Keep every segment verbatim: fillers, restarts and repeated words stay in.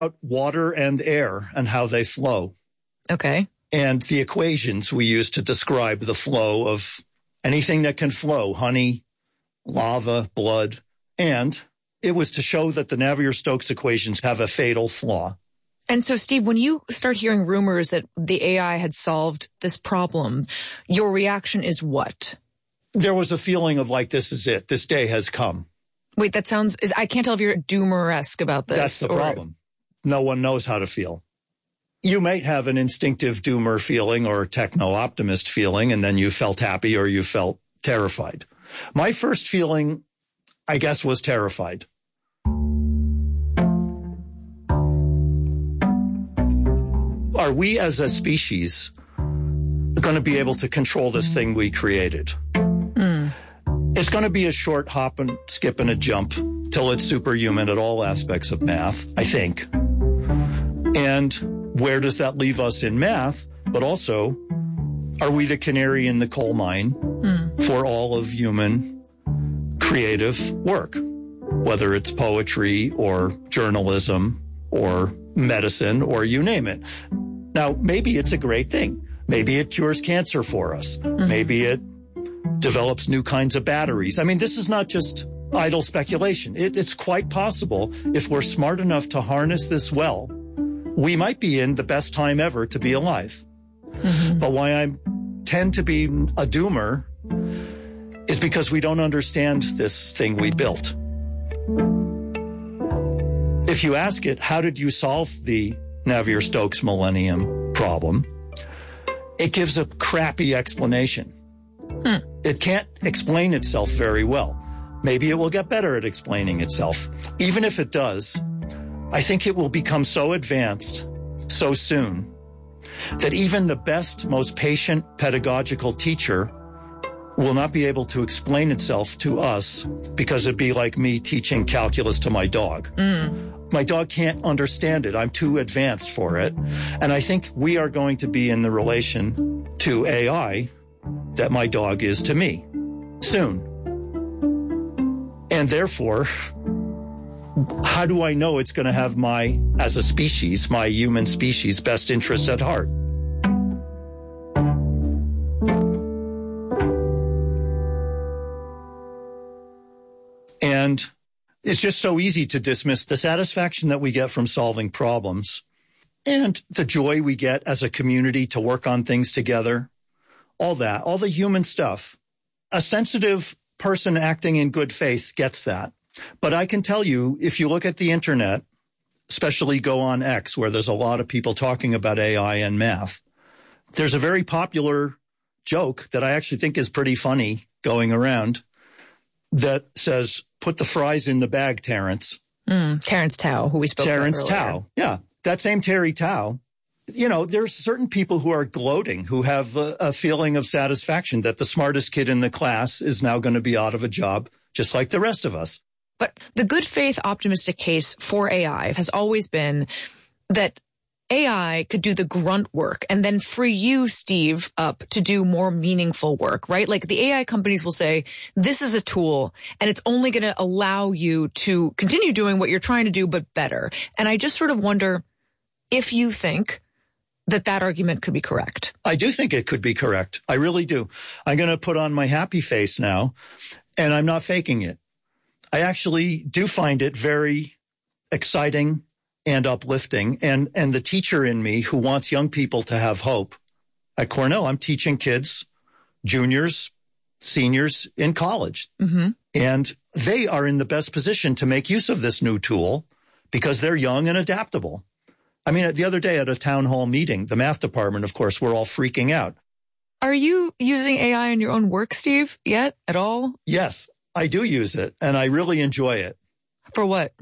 water and air and how they flow. Okay. And the equations we use to describe the flow of anything that can flow, honey, lava, blood. And it was to show that the Navier-Stokes equations have a fatal flaw. And so, Steve, when you start hearing rumors that the A I had solved this problem, your reaction is what? There was a feeling of like, this is it. This day has come. Wait, that sounds, is, I can't tell if you're doomer-esque about this. That's the or... problem. No one knows how to feel. You might have an instinctive doomer feeling or techno-optimist feeling, and then you felt happy or you felt terrified. My first feeling, I guess, was terrified. Are we as a species going to be able to control this thing we created? Mm. It's going to be a short hop and skip and a jump till it's superhuman at all aspects of math, I think. And where does that leave us in math? But also, are we the canary in the coal mine mm. for all of human creative work? Whether it's poetry or journalism or medicine or you name it. Now, maybe it's a great thing. Maybe it cures cancer for us. Mm-hmm. Maybe it develops new kinds of batteries. I mean, this is not just idle speculation. It, it's quite possible if we're smart enough to harness this well, we might be in the best time ever to be alive. Mm-hmm. But why I tend to be a doomer is because we don't understand this thing we built. If you ask it, how did you solve the Navier-Stokes millennium problem? It gives a crappy explanation. Hmm. It can't explain itself very well. Maybe it will get better at explaining itself. Even if it does, I think it will become so advanced so soon that even the best, most patient pedagogical teacher will not be able to explain itself to us because it'd be like me teaching calculus to my dog. Mm. My dog can't understand it. I'm too advanced for it. And I think we are going to be in the relation to A I that my dog is to me soon. And therefore, how do I know it's going to have my, as a species, my human species' best interest at heart? And it's just so easy to dismiss the satisfaction that we get from solving problems and the joy we get as a community to work on things together, all that, all the human stuff. A sensitive person acting in good faith gets that. But I can tell you, if you look at the internet, especially go on X, where there's a lot of people talking about A I and math, there's a very popular joke that I actually think is pretty funny going around that says, put the fries in the bag, Terrence. Mm, Terrence Tao, who we spoke Terrence about earlier. Tao, yeah. That same Terry Tao. You know, there's certain people who are gloating, who have a, a feeling of satisfaction that the smartest kid in the class is now going to be out of a job, just like the rest of us. But the good faith optimistic case for A I has always been that A I could do the grunt work and then free you, Steve, up to do more meaningful work, right? Like the A I companies will say, this is a tool and it's only going to allow you to continue doing what you're trying to do, but better. And I just sort of wonder if you think that that argument could be correct. I do think it could be correct. I really do. I'm going to put on my happy face now, and I'm not faking it. I actually do find it very exciting and uplifting. And, and the teacher in me who wants young people to have hope. At Cornell, I'm teaching kids, juniors, seniors in college. Mm-hmm. And they are in the best position to make use of this new tool because they're young and adaptable. I mean, the other day at a town hall meeting, the math department, of course, we're all freaking out. Are you using A I in your own work, Steve, yet at all? Yes, I do use it, and I really enjoy it. For what?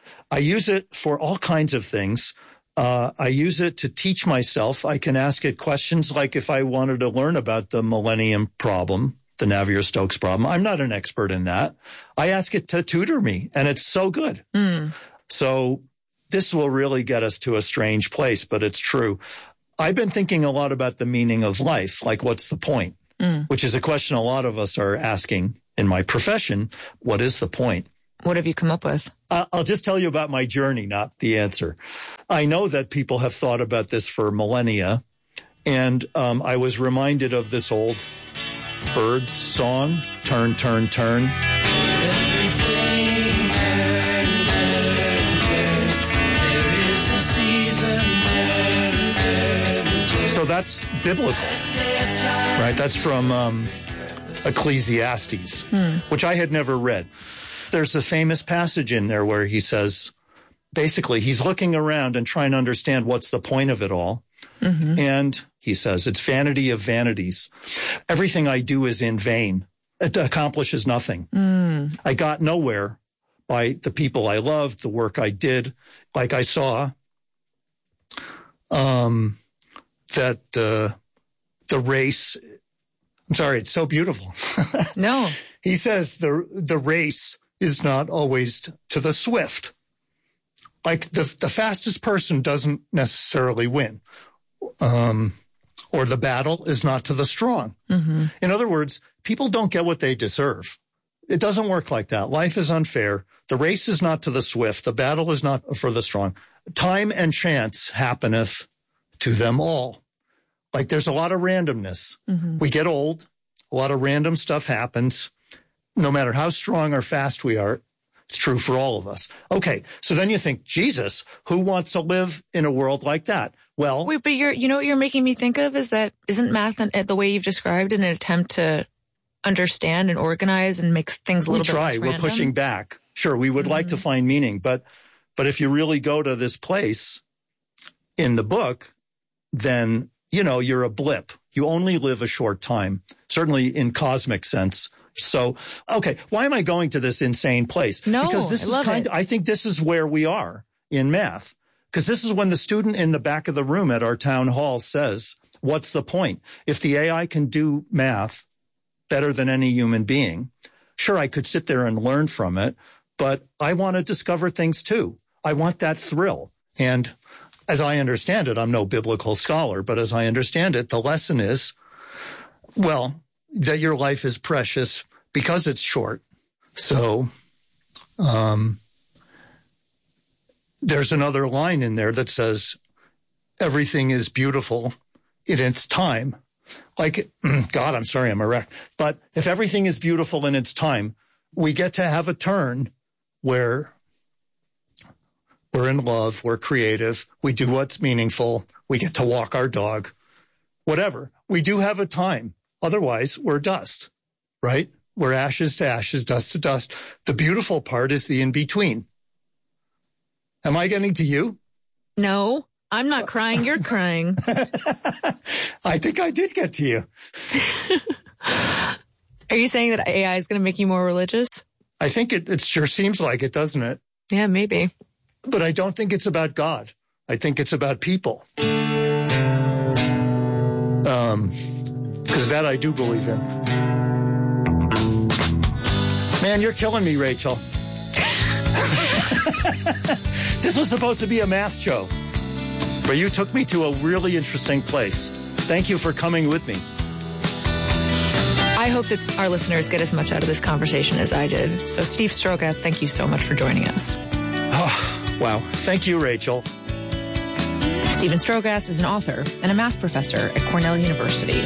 I use it for all kinds of things. Uh, I use it to teach myself. I can ask it questions like if I wanted to learn about the millennium problem, the Navier-Stokes problem. I'm not an expert in that. I ask it to tutor me, and it's so good. Mm. So this will really get us to a strange place, but it's true. I've been thinking a lot about the meaning of life, like what's the point, mm. which is a question a lot of us are asking in my profession. What is the point? What have you come up with? Uh, I'll just tell you about my journey, not the answer. I know that people have thought about this for millennia, and um, I was reminded of this old Birds song, Turn, Turn, Turn. Everything turn, turn, turn. There is a season, turn, turn, turn. So that's biblical, right? That's from um, Ecclesiastes, hmm. which I had never read. There's a famous passage in there where he says, basically, he's looking around and trying to understand what's the point of it all. Mm-hmm. And he says, it's vanity of vanities. Everything I do is in vain. It accomplishes nothing. Mm. I got nowhere by the people I loved, the work I did. Like I saw um, that the, the race, I'm sorry, it's so beautiful. No. He says the the race is not always to the swift. Like the the fastest person doesn't necessarily win. Um, or the battle is not to the strong. Mm-hmm. In other words, people don't get what they deserve. It doesn't work like that. Life is unfair. The race is not to the swift. The battle is not for the strong. Time and chance happeneth to them all. Like there's a lot of randomness. Mm-hmm. We get old. A lot of random stuff happens. No matter how strong or fast we are, it's true for all of us. Okay, so then you think, Jesus, who wants to live in a world like that? Well, wait, but you're, you know what you're making me think of is that isn't math an, the way you've described an attempt to understand and organize and make things a little we try. bit less We're random? pushing back. Sure, we would mm-hmm. like to find meaning, but but if you really go to this place in the book, then you know you're a blip. You only live a short time, certainly in cosmic sense. So, okay, why am I going to this insane place? No, because this I is love kind it. of, I think this is where we are in math. Because this is when the student in the back of the room at our town hall says, what's the point? If the A I can do math better than any human being, sure, I could sit there and learn from it, but I want to discover things too. I want that thrill. And as I understand it, I'm no biblical scholar, but as I understand it, the lesson is, well, that your life is precious because it's short. So, um, there's another line in there that says, everything is beautiful in its time. Like, God, I'm sorry, I'm erect. But if everything is beautiful in its time, we get to have a turn where we're in love, we're creative, we do what's meaningful, we get to walk our dog, whatever. We do have a time. Otherwise, we're dust, right? We're ashes to ashes, dust to dust. The beautiful part is the in-between. Am I getting to you? No, I'm not crying. You're crying. I think I did get to you. Are you saying that A I is going to make you more religious? I think it, it sure seems like it, doesn't it? Yeah, maybe. But I don't think it's about God. I think it's about people. Um, because that I do believe in. Man, you're killing me, Rachel. This was supposed to be a math show, but you took me to a really interesting place. Thank you for coming with me. I hope that our listeners get as much out of this conversation as I did. So, Steve Strogatz, thank you so much for joining us. Oh, wow. Thank you, Rachel. Steven Strogatz is an author and a math professor at Cornell University.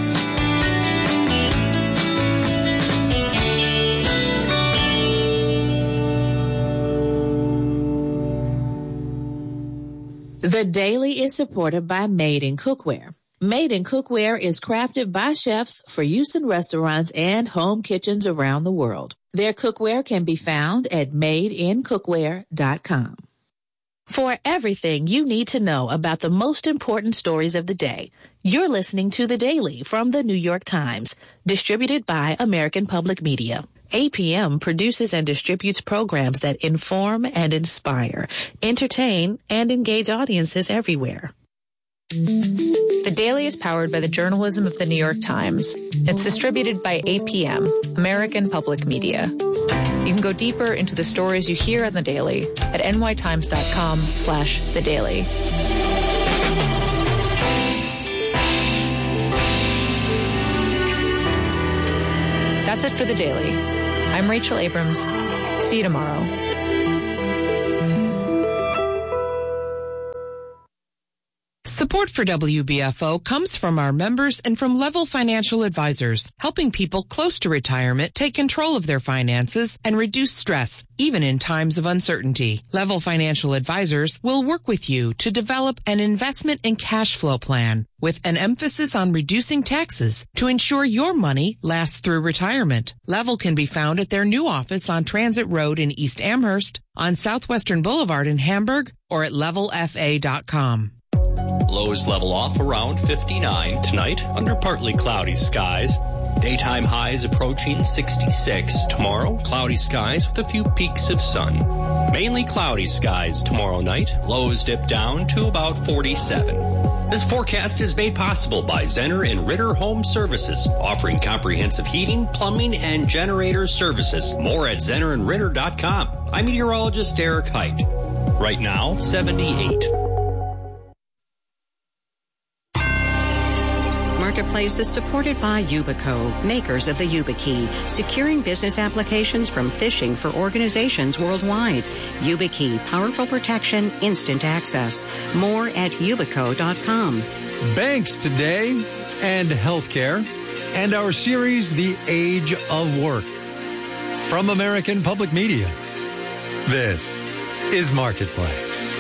The Daily is supported by Made in Cookware. Made in Cookware is crafted by chefs for use in restaurants and home kitchens around the world. Their cookware can be found at made in cookware dot com. For everything you need to know about the most important stories of the day, you're listening to The Daily from The New York Times, distributed by American Public Media. A P M produces and distributes programs that inform and inspire, entertain, and engage audiences everywhere. The Daily is powered by the journalism of The New York Times. It's distributed by A P M, American Public Media. You can go deeper into the stories you hear on The Daily at n y times dot com slash the daily. That's it for The Daily. I'm Rachel Abrams. See you tomorrow. Support for W B F O comes from our members and from Level Financial Advisors, helping people close to retirement take control of their finances and reduce stress, even in times of uncertainty. Level Financial Advisors will work with you to develop an investment and cash flow plan with an emphasis on reducing taxes to ensure your money lasts through retirement. Level can be found at their new office on Transit Road in East Amherst, on Southwestern Boulevard in Hamburg, or at level f a dot com. Lows level off around fifty-nine tonight under partly cloudy skies. Daytime highs approaching sixty-six. Tomorrow, cloudy skies with a few peaks of sun. Mainly cloudy skies tomorrow night. Lows dip down to about forty-seven. This forecast is made possible by Zenner and Ritter Home Services, offering comprehensive heating, plumbing, and generator services. More at zenner and ritter dot com. I'm meteorologist Eric Height. Right now, seventy-eight. Marketplace is supported by Yubico, makers of the YubiKey, securing business applications from phishing for organizations worldwide. YubiKey, powerful protection, instant access. More at yubico dot com. Banks today and healthcare, and our series, The Age of Work. From American Public Media, this is Marketplace.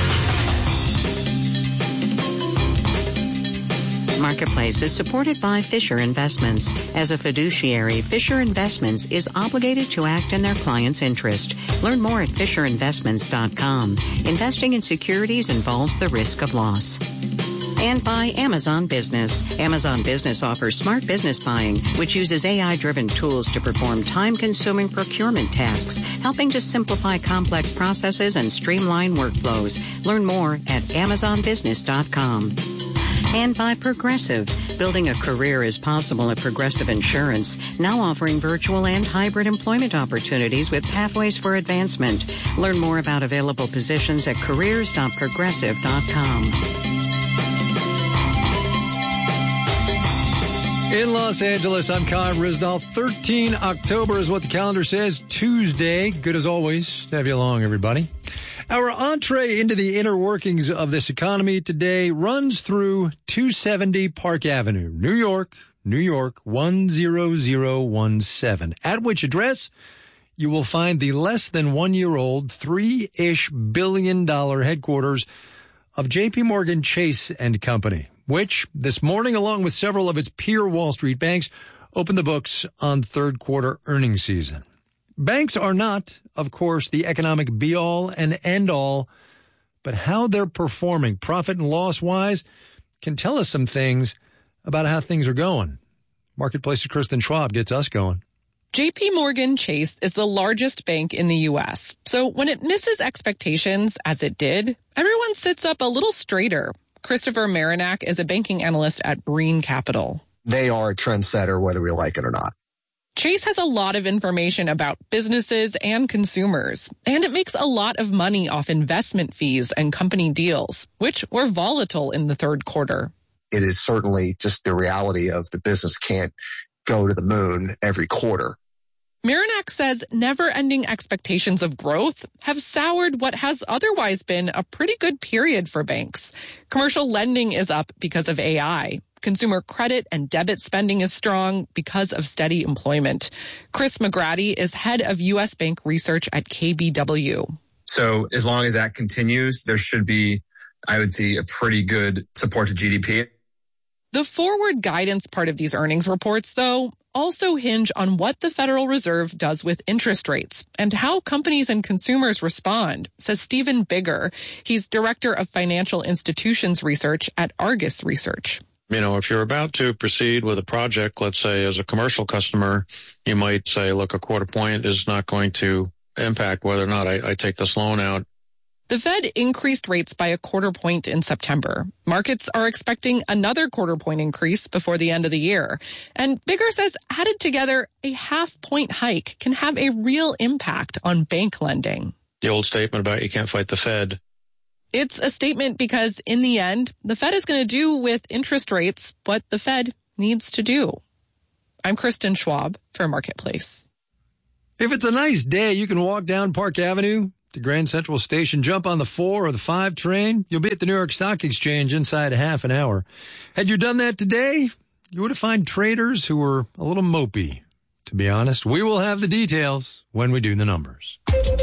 Marketplace is supported by Fisher Investments. As a fiduciary, Fisher Investments is obligated to act in their client's interest. Learn more at fisher investments dot com. Investing in securities involves the risk of loss. And by Amazon Business. Amazon Business offers smart business buying, which uses A I-driven tools to perform time-consuming procurement tasks, helping to simplify complex processes and streamline workflows. Learn more at amazon business dot com. And by Progressive. Building a career is possible at Progressive Insurance, now offering virtual and hybrid employment opportunities with pathways for advancement. Learn more about available positions at careers dot progressive dot com. In Los Angeles, I'm Kai Risdall. thirteen October is what the calendar says. Tuesday. Good as always to have you along, everybody. Our entree into the inner workings of this economy today runs through two seventy Park Avenue, New York, New York, one zero zero one seven, at which address you will find the less than one-year-old three-ish billion dollar headquarters of J P Morgan Chase and Company, which this morning, along with several of its peer Wall Street banks, opened the books on third quarter earnings season. Banks are not, of course, the economic be-all and end-all, but how they're performing profit and loss-wise can tell us some things about how things are going. Marketplace's Kristen Schwab gets us going. J P Morgan Chase is the largest bank in the U S, so when it misses expectations, as it did, everyone sits up a little straighter. Christopher Marinac is a banking analyst at Breen Capital. They are a trendsetter, whether we like it or not. Chase has a lot of information about businesses and consumers, and it makes a lot of money off investment fees and company deals, which were volatile in the third quarter. It is certainly just the reality of the business can't go to the moon every quarter. Marinac says never-ending expectations of growth have soured what has otherwise been a pretty good period for banks. Commercial lending is up because of A I. Consumer credit and debit spending is strong because of steady employment. Chris McGratty is head of U S Bank research at K B W. So as long as that continues, there should be, I would say, a pretty good support to G D P. The forward guidance part of these earnings reports, though, also hinge on what the Federal Reserve does with interest rates and how companies and consumers respond, says Stephen Bigger. He's director of financial institutions research at Argus Research. You know, if you're about to proceed with a project, let's say as a commercial customer, you might say, look, a quarter point is not going to impact whether or not I, I take this loan out. The Fed increased rates by a quarter point in September. Markets are expecting another quarter point increase before the end of the year. And Bigger says added together, a half point hike can have a real impact on bank lending. The old statement about you can't fight the Fed. It's a statement because in the end, the Fed is going to do with interest rates what the Fed needs to do. I'm Kristen Schwab for Marketplace. If it's a nice day, you can walk down Park Avenue to Grand Central Station, jump on the four or the five train. You'll be at the New York Stock Exchange inside a half an hour. Had you done that today, you would have found traders who were a little mopey, to be honest. We will have the details when we do the numbers.